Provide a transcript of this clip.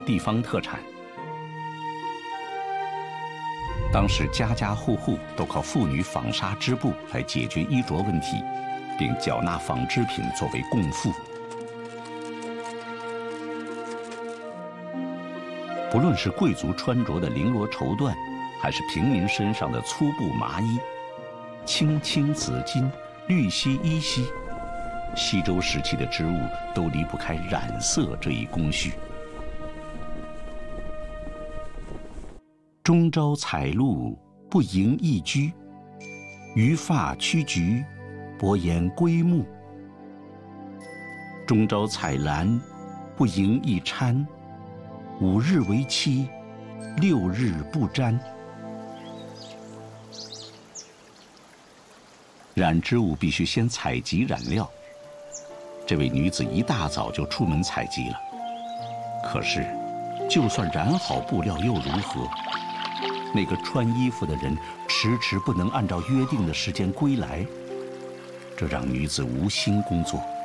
地方特产。当时家家户户都靠妇女纺纱织布来解决衣着问题，并缴纳纺织品作为贡赋。不论是贵族穿着的绫罗绸缎，还是平民身上的粗布麻衣，青青紫金，绿皙依稀，西周时期的织物都离不开染色这一工序。中朝采露，不盈一居；余发曲菊，薄言归木。中朝采兰，不盈一钗；5日为期，6日不沾。染织物必须先采集染料，这位女子一大早就出门采集了。可是，就算染好布料又如何？那个穿衣服的人迟迟不能按照约定的时间归来，这让女子无心工作。